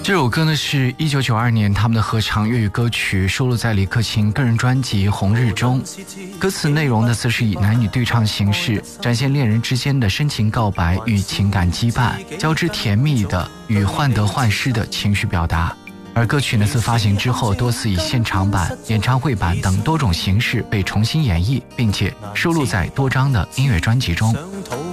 这首歌呢是1992年他们的合唱粤语歌曲，收录在李克勤个人专辑《红日》中。歌词内容呢则是以男女对唱形式，展现恋人之间的深情告白与情感羁绊，交织甜蜜的与患得患失的情绪表达。而歌曲呢自发行之后，多次以现场版、演唱会版等多种形式被重新演绎，并且收录在多张的音乐专辑中。